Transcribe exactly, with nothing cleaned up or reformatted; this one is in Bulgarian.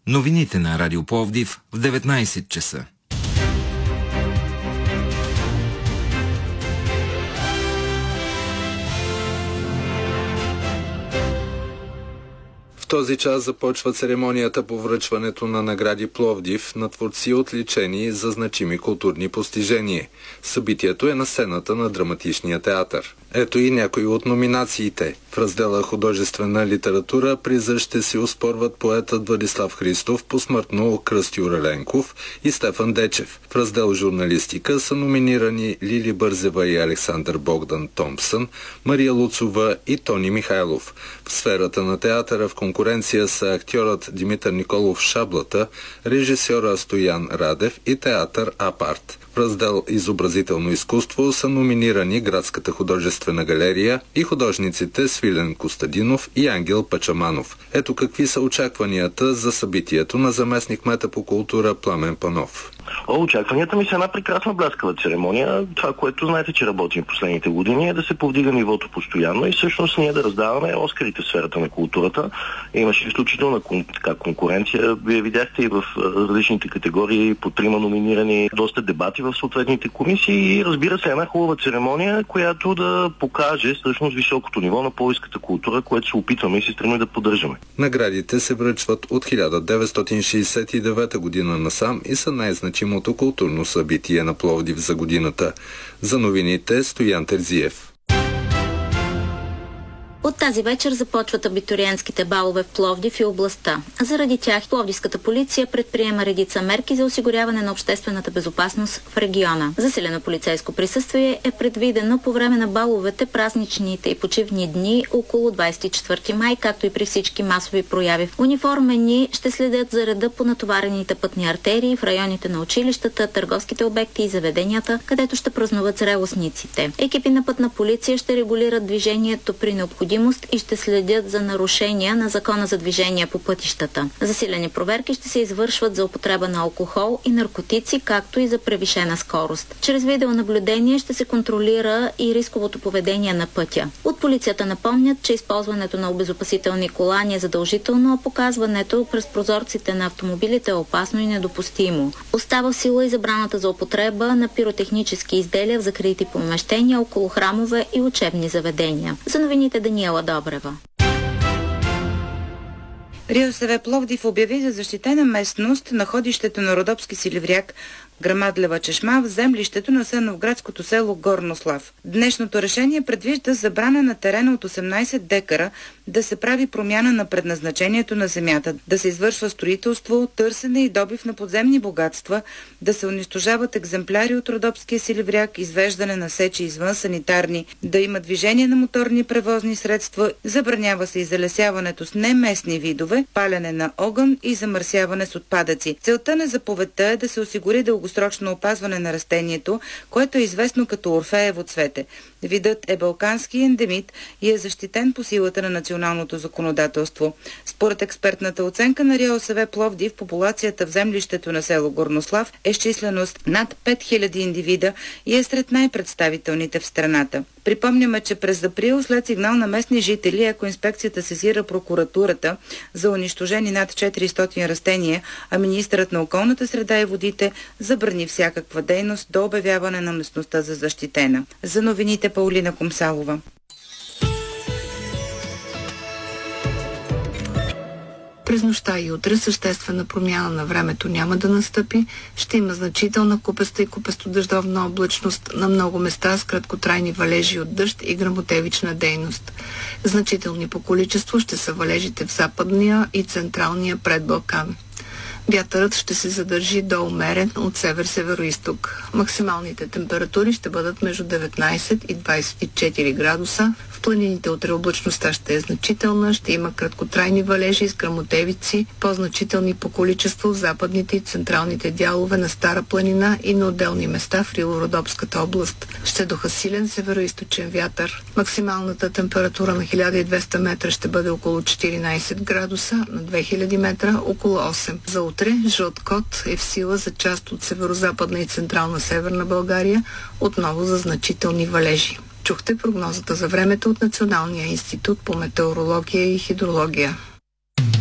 Новините на Радио Пловдив в деветнайсет часа. В този час започва церемонията по връчването на награди Пловдив на творци, отличени за значими културни постижения. Събитието е на сцената на Драматичния театър. Ето и някои от номинациите. В раздела художествена литература приза ще си оспорват поетът Владислав Христов, посмъртно Кръстю Раленков и Стефан Дечев. В раздел журналистика са номинирани Лили Бързева и Александър Богдан Томпсън, Мария Луцова и Тони Михайлов. В сферата на театъра в конкуренция са актьорът Димитър Николов Шаблата, режисьора Стоян Радев и театър Апарт. В раздел изобразително изкуство са номинирани Градската художествена галерия и художниците Свилен Костадинов и Ангел Пачаманов. Ето какви са очакванията за събитието на заместник-кмета по култура Пламен Панов. О, очакванията ми са една прекрасна бляскава церемония. Това, което знаете, че работим в последните години, е да се повдига нивото постоянно и всъщност ние да раздаваме Оскарите в сферата на културата. Имаше изключителна така, конкуренция. Вие видяхте и в различните категории по трима номинирани, доста дебати в съответните комисии и разбира се една хубава церемония, която да покаже всъщност високото ниво на пловдивската култура, което се опитваме и се стремим да поддържаме. Наградите се връчват от хиляда деветстотин шейсет и девета година насам и са най-значимото културно събитие на Пловдив за годината. За новините Стоян Терзиев. От тази вечер започват абитуриентските балове в Пловдив и областта. Заради тях пловдивската полиция предприема редица мерки за осигуряване на обществената безопасност в региона. Засилено полицейско присъствие е предвидено по време на баловете, празничните и почивни дни около двадесет и четвърти май, както и при всички масови прояви. Униформени ще следят за реда по натоварените пътни артерии в районите на училищата, търговските обекти и заведенията, където ще празнуват зрелостниците. Екипи на пътна полиция ще регулират движението при необходимост и ще следят за нарушения на закона за движение по пътищата. Засилени проверки ще се извършват за употреба на алкохол и наркотици, както и за превишена скорост. Чрез видеонаблюдение ще се контролира и рисковото поведение на пътя. От полицията напомнят, че използването на обезопасителни колани е задължително, а показването през прозорците на автомобилите е опасно и недопустимо. Остава в сила и забраната за употреба на пиротехнически изделия в закрити помещения около храмове и учебни заведения. За новините Даниела Добрева. РИОСВ Пловдив обяви за защитена местност находището на Родопски силивряк Грамадлева чешма в землището на сеновградското село Горнослав. Днешното решение предвижда забрана на терена от осемнадесет декара да се прави промяна на предназначението на земята, да се извършва строителство, търсене и добив на подземни богатства, да се унищожават екземпляри от Родопския силивряк, извеждане на сечи извън санитарни, да има движение на моторни превозни средства, забранява се и залесяването с неместни видове, палене на огън и замърсяване с отпадъци. Целта на заповедта е да се осигури дългосрочно опазване на растението, което е известно като орфеево цвете. Видът е балкански ендемит и е защитен по силата на националното законодателство. Според експертната оценка на РИОСВ Пловдив, популацията в землището на село Горнослав е с численост над пет хиляди индивида и е сред най-представителните в страната. Припомняме, че през април след сигнал на местни жители екоинспекцията сезира прокуратурата за унищожени над четиристотин растения, а министърът на околната среда и водите забрани всякаква дейност до обявяване на местността за защитена. За новините Паулина Комсалова. През нощта и утре съществена промяна на времето няма да настъпи. Ще има значителна купеста и купестодъждовна облачност на много места с краткотрайни валежи от дъжд и гръмотевична дейност. Значителни по количество ще са валежите в западния и централния предбалкан. Вятърът ще се задържи до умерен от север-североизток. Максималните температури ще бъдат между деветнадесет и двадесет и четири градуса. В планините утре облачността ще е значителна, ще има краткотрайни валежи с гръмотевици, по-значителни по количество в западните и централните дялове на Стара планина и на отделни места в Рило-Родопската област. Ще духа силен североизточен вятър. Максималната температура на хиляда и двеста метра ще бъде около четиринадесет градуса, на две хиляди метра около осем. За утре жълт код е в сила за част от северо-западна и централна северна България, отново за значителни валежи. Чухте прогнозата за времето от Националния институт по метеорология и хидрология.